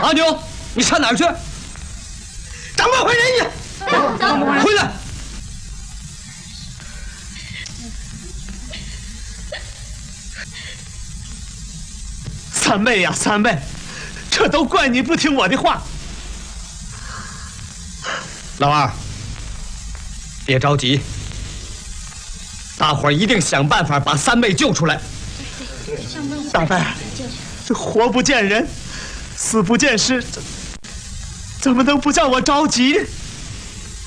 阿牛，你上哪儿去？长官回人去，回来。 三妹呀，三妹，这都怪你不听我的话。 老二，别着急，大伙儿一定想办法把三妹救出来。 大伯，这活不见人，死不见尸，怎么能不叫我着急？